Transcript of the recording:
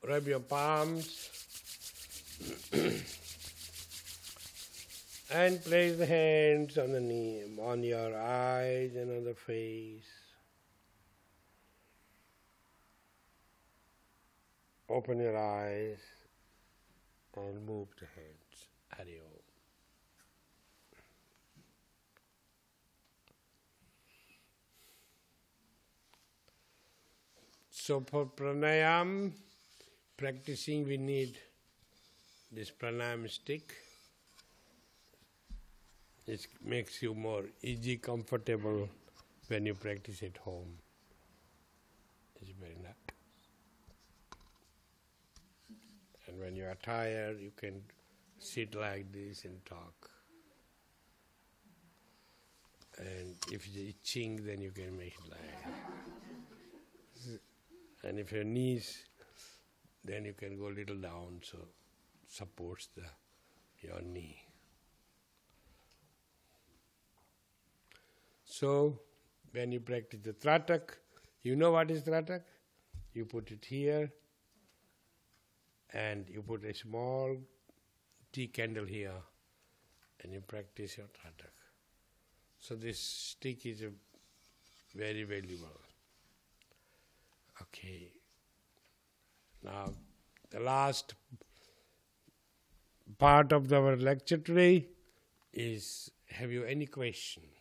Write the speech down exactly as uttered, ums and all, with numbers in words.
rub your palms and place the hands on the knee, on your eyes and on the face. Open your eyes and move the hands. Hari Om. So for pranayam, practicing we need this pranayam stick. It makes you more easy, comfortable when you practice at home. It's very nice. And when you are tired, you can sit like this and talk. And if it's itching, then you can make it like that. And if your knees, then you can go a little down, so supports the your knee. So, when you practice the Tratak, you know what is Tratak? You put it here, and you put a small tea candle here, and you practice your Tratak. So this stick is a very valuable. Okay. Now, the last part of our lecture today is, have you any question?